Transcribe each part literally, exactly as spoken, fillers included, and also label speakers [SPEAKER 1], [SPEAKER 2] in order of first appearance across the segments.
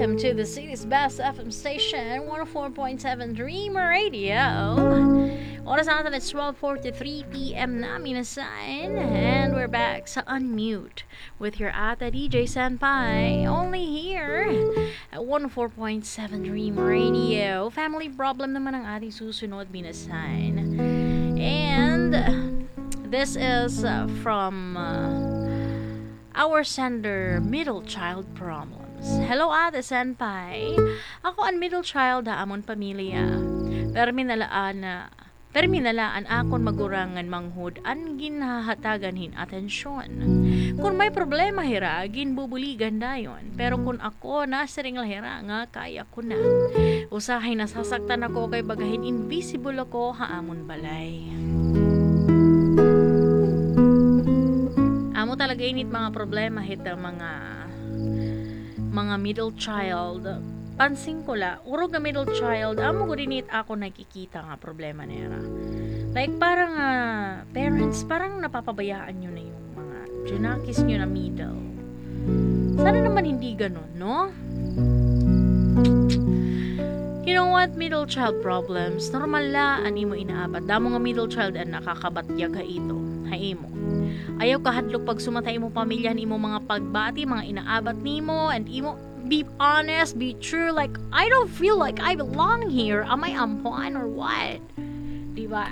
[SPEAKER 1] welcome to the city's best F M station, one oh four point seven Dream Radio. Oras natin at twelve forty-three p.m. na minasan, and we're back sa Unmute with your ate D J Senpai, only here at one oh four point seven Dream Radio. Family problem naman ang ating susunod minasan. And this is uh, from uh, our sender, Middle Child Problems. Hello, Ate Senpai. Ako ang middle child ha amon pamilya. Perminalaan na Perminalaan akon magurangan manghud an ginhahatagan hin atensyon. Kung may problema hira, ginbubuligan dayon. Pero kung ako nasiring lahira nga, kaya ko na. Usahay nasasaktan ako kay bagahin invisible ako haamon balay. Amo talaga init mga problema hit mga mga middle child. Pansin ko la, urog nga middle child, amo ko dinit ako nakikita nga problema nera. Like parang uh, parents, parang napapabayaan nyo na yung mga junakis nyo na middle. Sana naman hindi ganun, no? You know what, middle child problems, normal la, ani mo inaabat. Damo nga middle child ang nakakabatyag ha ito, ha imo. Ayaw kahadlok pag sumatay mo pamilya ni mo mga pagbati, mga inaabat nimo, and imo, be honest, be true, like, I don't feel like I belong here. Am I ampon or what? Diba?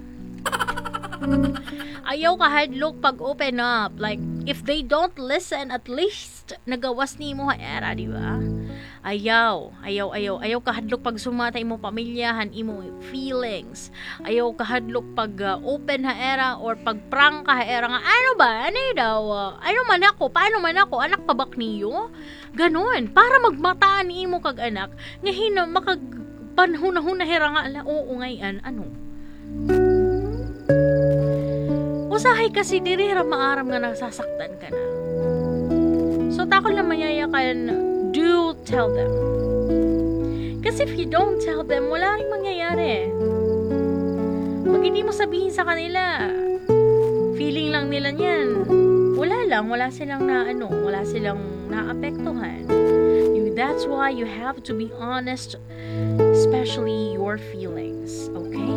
[SPEAKER 1] Ayaw kahadlok pag open up. Like, if they don't listen, at least nagawas ni mo ha era, diba? Ayaw, ayaw, ayaw, ayaw kahadlok pag sumatay mo pamilyahan imo feelings. Ayaw kahadlok pag uh, open ha era or pag prank ka ha era nga, ano ba, ano daw, uh, ano man ako, paano man ako, anak pa bak niyo? Ganon, para magmataan ni imo kag anak, ngahin na makag panhunahuna hera nga, ala, oo ngayon, ano? Usahay kasi dirira maaram nga nasasaktan ka na. So takol na mayayakan, do tell them. Kasi if you don't tell them, wala rin mangyayari. Pag hindi mo sabihin sa kanila, feeling lang nila niyan, wala lang, wala silang na ano, wala silang naapektuhan. You, that's why you have to be honest, especially your feelings, okay?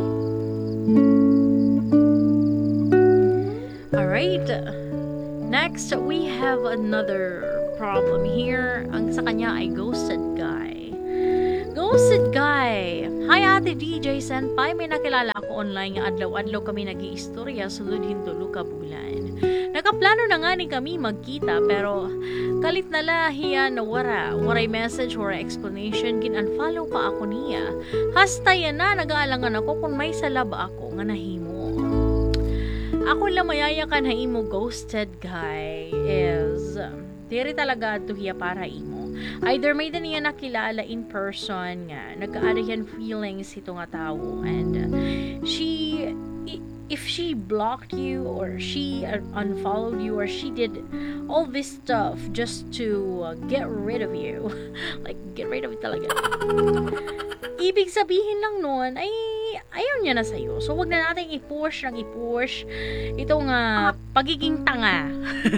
[SPEAKER 1] Alright, next we have another problem here. Ang sa kanya ay ghosted guy. Ghosted guy. Hi Ate D J Senpai, may nakilala ako online nga adlaw-adlaw kami nag-iistorya sulod hintulo ka bulan. Nakaplano na nga ni kami magkita pero kalit na lahiya na wara. Waray message, waray explanation, gin-unfollow pa ako niya. Hasta yan na, nag-aalangan ako kung may salab ako nga nahimo. Ako lang mayayakan ha imo ghosted guy is diri talaga tuhiya para imo. Either may din niya nakilala in person nga, nagkaadayan feelings ito nga tao, and uh, she, if she blocked you or she unfollowed you or she did all this stuff just to uh, get rid of you, like get rid of it talaga. Ibig sabihin lang nun ay ayaw niya na sa'yo. So wag na natin i-push ng i-push itong uh, pagiging tanga.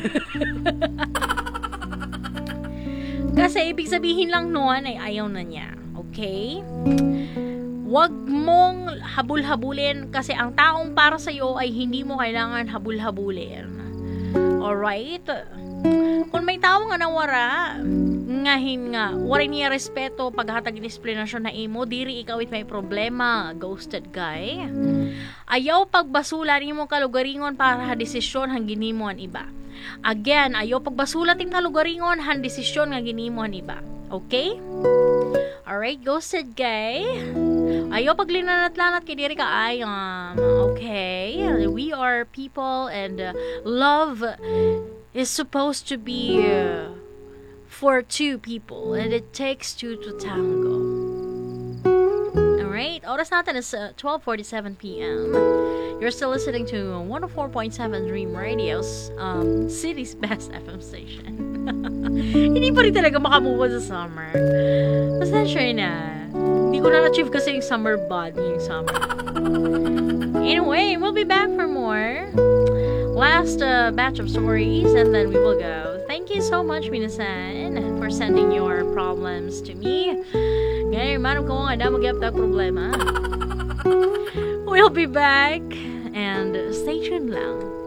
[SPEAKER 1] Kasi ibig sabihin lang noon ay ayaw na niya. Okay? Huwag mong habul-habulin kasi ang taong para sa'yo ay hindi mo kailangan habul-habulin. Alright? Kung may tao nga nawara, ngahin nga, wala niya respeto paghatag in explanation na imo, diri ikaw it may problema, ghosted guy. Ayaw pagbasula ni mo kalugaringon para ha desisyon hang ginimo ang iba. Again, ayaw pagbasula ting kalugaringon han desisyon nga ginimo ang iba. Okay? Alright, ghosted guy. Ayaw paglinanat-lanat kay diri ka ay um, okay. We are people and uh, love is supposed to be uh, for two people and it takes two to tango. Alright, oras natin is uh, twelve forty-seven p.m. You're still listening to one oh four point seven Dream Radio's um, city's best F M station. Hindi pa rin talaga makamove sa summer. Pasensya na. Hindi ko na-achieve kasi yung summer body, yung summer. Anyway, we'll be back for more. Last uh, batch of stories and then we will go. Thank you so much, minasan, for sending your problems to me. Ngayon, manong ko nga na mag-iap na problema. We'll be back and stay tuned lang.